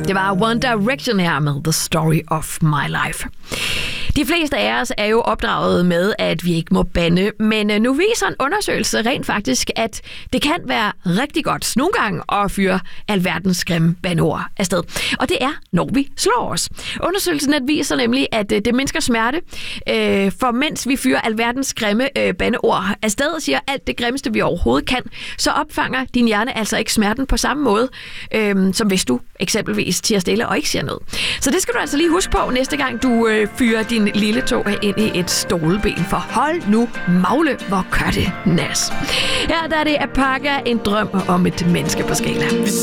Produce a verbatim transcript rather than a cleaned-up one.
Det var One Direction her med The Story of My Life. De fleste af os er jo opdraget med, at vi ikke må bande, men nu viser en undersøgelse rent faktisk, at det kan være rigtig godt nogle gange at fyre alverdens grimme bandeord afsted. Og det er, når vi slår os. Undersøgelsen viser nemlig, at det mindsker smerte, for mens vi fyrer alverdens grimme bandeord afsted, siger alt det grimmeste, vi overhovedet kan, så opfanger din hjerne altså ikke smerten på samme måde, som hvis du eksempelvis tier stille og ikke siger noget. Så det skal du altså lige huske på næste gang, du fyrer din lille tog ind i et stoleben, for hold nu magle, hvor gør det nas. Her der er det Apaga, en drøm om et menneske på skala.